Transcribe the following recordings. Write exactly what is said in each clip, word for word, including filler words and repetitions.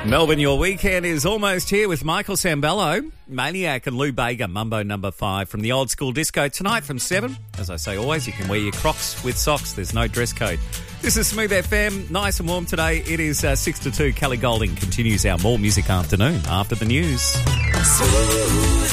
Melbourne, your weekend is almost here with Michael Sambello, Maniac and Lou Bega, Mumbo number five from the Old School Disco tonight from seven. As I say always, you can wear your Crocs with socks. There's no dress code. This is Smooth F M, nice and warm today. It is uh, six to two. Kelly Golding continues our More Music afternoon after the news. Smooth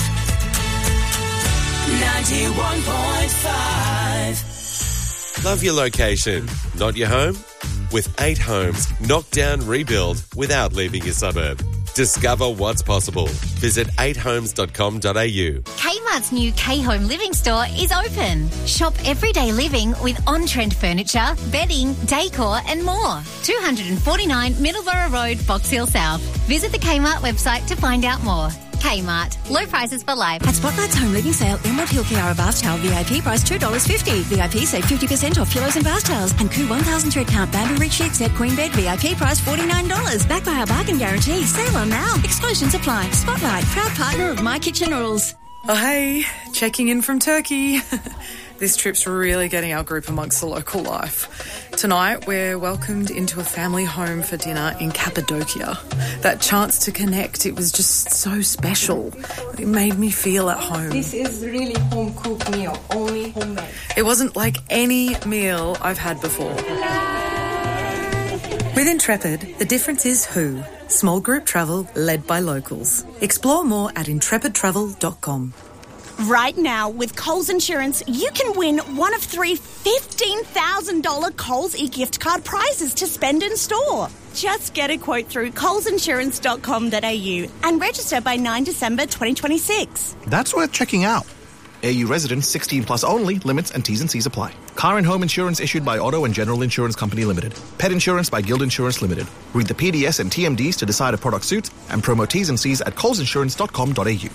ninety-one point five. Love your location, not your home? With eight homes, knock down, rebuild without leaving your suburb. Discover what's possible. Visit eight homes dot com dot a u. Kmart's new K-Home Living Store is open. Shop everyday living with on-trend furniture, bedding, decor and more. two forty-nine Middleborough Road, Box Hill South. Visit the Kmart website to find out more. Kmart. Low prices for life. At Spotlight's Home Living Sale, Emerald Hill Kiara Bath Towel V I P price two dollars fifty. V I P save fifty percent off pillows and bath towels. And Koo one thousand thread count Bamboo Rich Sheet Set Queen Bed V I P price forty-nine dollars. Backed by our bargain guarantee. Sale on now. Exclusions apply. Spotlight, proud partner of My Kitchen Rules. Oh, hey, checking in from Turkey. This trip's really getting our group amongst the local life. Tonight, we're welcomed into a family home for dinner in Cappadocia. That chance to connect, it was just so special. It made me feel at home. This is really home-cooked meal, only homemade. It wasn't like any meal I've had before. With Intrepid, the difference is who. Small group travel led by locals. Explore more at intrepid travel dot com. Right now, with Coles Insurance, you can win one of three fifteen thousand dollars Coles e-gift card prizes to spend in store. Just get a quote through coles insurance dot com dot a u and register by ninth of December twenty twenty-six. That's worth checking out. A U residents sixteen plus only. Limits and T's and C's apply. Car and home insurance issued by Auto and General Insurance Company Limited. Pet insurance by Guild Insurance Limited. Read the P D S and T M Ds to decide if product suits and promo T's and C's at coles insurance dot com dot a u.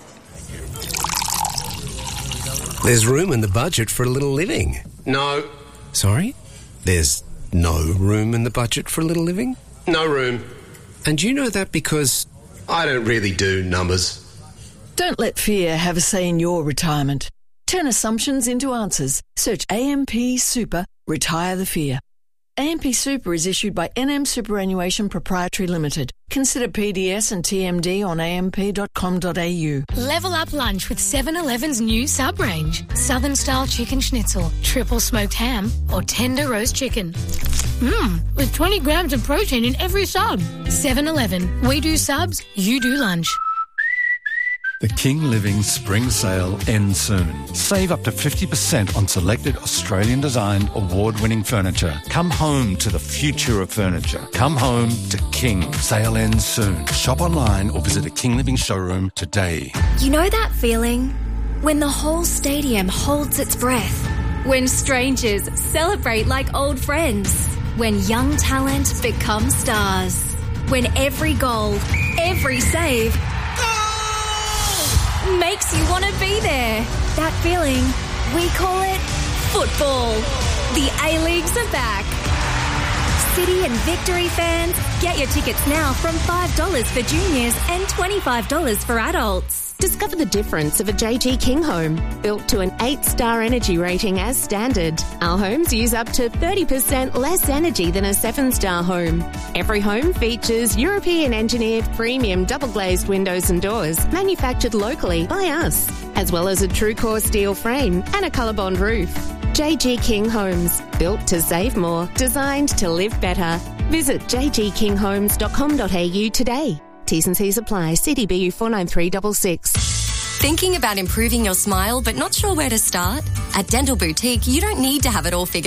There's room in the budget for a little living. No. Sorry? There's no room in the budget for a little living? No room. And you know that because I don't really do numbers. Don't let fear have a say in your retirement. Turn assumptions into answers. Search A M P Super, retire the fear. A M P Super is issued by N M Superannuation Proprietary Limited. Consider P D S and T M D on a m p dot com dot a u. Level up lunch with seven eleven's new sub-range. Southern-style chicken schnitzel, triple smoked ham, or tender roast chicken. Mmm, with twenty grams of protein in every sub. seven eleven. We do subs, you do lunch. The King Living Spring Sale ends soon. Save up to fifty percent on selected Australian-designed, award-winning furniture. Come home to the future of furniture. Come home to King. Sale ends soon. Shop online or visit a King Living showroom today. You know that feeling? When the whole stadium holds its breath. When strangers celebrate like old friends. When young talent becomes stars. When every goal, every save makes you want to be there. That feeling, we call it football. The A-Leagues are back. City and Victory fans, get your tickets now from five dollars for juniors and twenty-five dollars for adults. Discover the difference of a J G King home, built to an eight-star energy rating as standard. Our homes use up to thirty percent less energy than a seven-star home. Every home features European-engineered premium double-glazed windows and doors, manufactured locally by us, as well as a true-core steel frame and a colour-bond roof. J G King Homes, built to save more, designed to live better. Visit j g king homes dot com dot a u today. T's and C's apply. C D B U four nine three six six. Thinking about improving your smile but not sure where to start? At Dental Boutique, you don't need to have it all figured